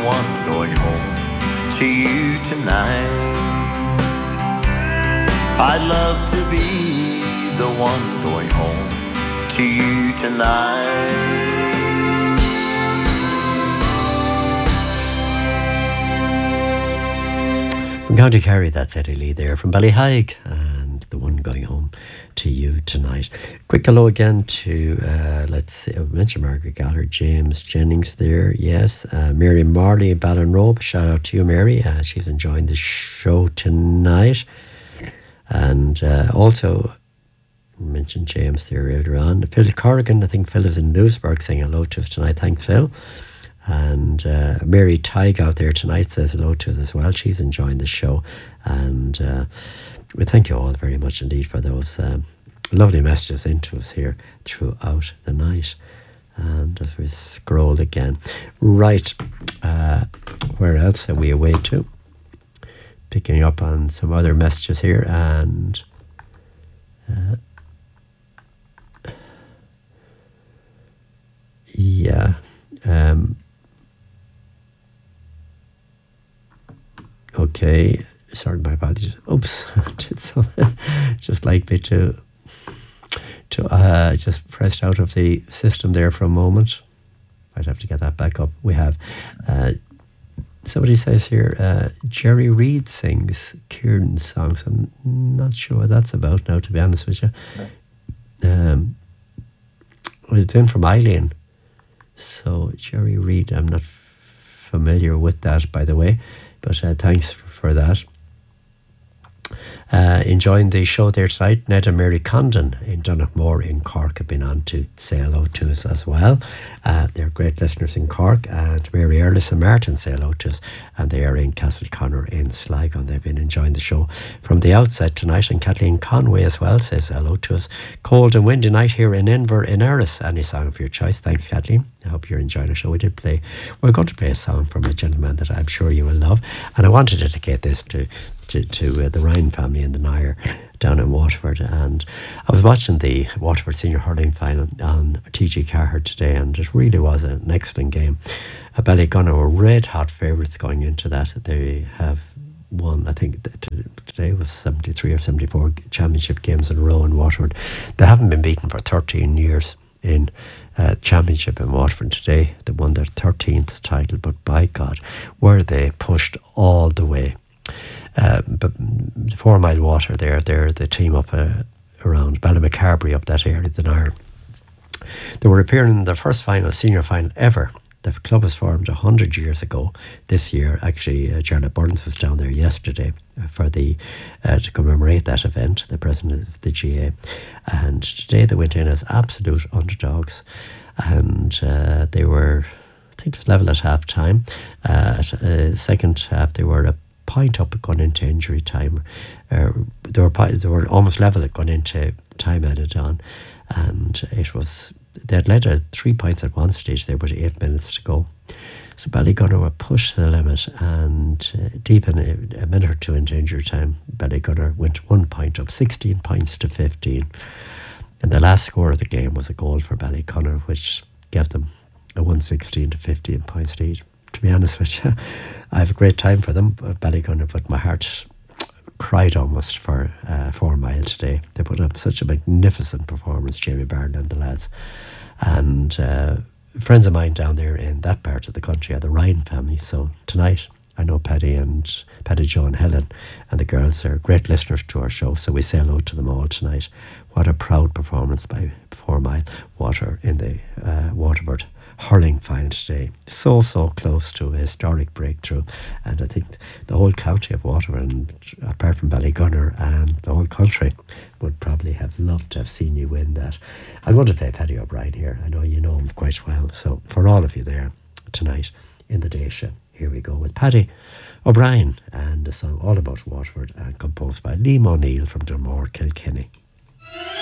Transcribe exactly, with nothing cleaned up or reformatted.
one going home to you tonight. I'd love to be the one going home to you tonight. From County Kerry, that's Eddie Lee there from Ballyhaig, and the one going home to you tonight. Quick hello again to, uh, let's see, I mentioned Margaret Gallagher, James Jennings there, yes. Uh, Mary Marley, Ballinrobe, shout out to you, Mary. Uh, she's enjoying the show tonight. And uh, also, mentioned James there earlier on. Phil Corrigan, I think Phil is in Lewisburg, saying hello to us tonight. Thanks, Phil. And uh, Mary Tig out there tonight says hello to us as well. She's enjoying the show. And uh, we thank you all very much indeed for those um, lovely messages into us here throughout the night. And as we scroll again. Right, uh, where else are we away to? Picking up on some other messages here. And uh, yeah. Um, Okay, sorry, my apologies. Oops, did some, just like me to to uh, just pressed out of the system there for a moment. I'd have to get that back up. We have uh, somebody says here, uh, Jerry Reid sings Kieran's songs. I'm not sure what that's about now, to be honest with you. Um, well, it's in from Eileen. So Jerry Reid, I'm not familiar with that, by the way. But uh, thanks for, for that. Uh, enjoying the show there tonight. Ned and Mary Condon in Donaghmore in Cork have been on to say hello to us as well. Uh, they're great listeners in Cork. And Mary Earlis and Martin say hello to us. And they are in Castleconnor in Sligo. And they've been enjoying the show from the outset tonight. And Kathleen Conway as well says hello to us. Cold and windy night here in Inver in Eris. Any song of your choice. Thanks, Kathleen. I hope you're enjoying the show. We did play, we're going to play a song from a gentleman that I'm sure you will love. And I want to dedicate this to to, to uh, the Ryan family in the Nair down in Waterford. And I was watching the Waterford Senior Hurling final on T G Carhart today, and it really was an excellent game. Uh, Ballygunner were red hot favourites going into that. They have won, I think today was seventy-three or seventy-four championship games in a row in Waterford. They haven't been beaten for thirteen years in uh, championship in Waterford. Today they won their thirteenth title, but by God, were they pushed all the way. Uh, but the Four Mile Water there, they're the team up uh, around Ballymacarbery, up that area, the Nair. They were appearing in their first final, senior final ever. The club was formed one hundred years ago. This year, actually, uh, Jarlath Burns was down there yesterday uh, for the uh, to commemorate that event, the president of the G A. And today they went in as absolute underdogs. And uh, they were, I think it was level at half time. Uh, at uh, second half, they were a point up going into injury time. Uh, they were they were almost level at going into time added on, and it was they had led at three points at one stage there with eight minutes to go. So Ballygunner were pushed to the limit, and uh, deep in a, a minute or two into injury time, Ballygunner went one point up, sixteen points to fifteen. And the last score of the game was a goal for Ballygunner, which gave them a one sixteen to fifteen points lead. To be honest with you, I have a great time for them, Ballygunner, but my heart cried almost for uh, Four Mile today. They put up such a magnificent performance, Jamie Byrne and the lads. And uh, friends of mine down there in that part of the country are the Ryan family. So tonight, I know Paddy and Paddy, Joe and Helen and the girls are great listeners to our show. So we say hello to them all tonight. What a proud performance by Four Mile Water in the uh, Waterford hurling final today. So, so close to a historic breakthrough. And I think the whole county of Waterford, and apart from Ballygunner and the whole country, would probably have loved to have seen you win that. I'm going to play Paddy O'Brien here. I know you know him quite well. So for all of you there tonight in the day show, here we go with Paddy O'Brien and a song all about Waterford and composed by Liam O'Neill from Dunmore, Kilkenny.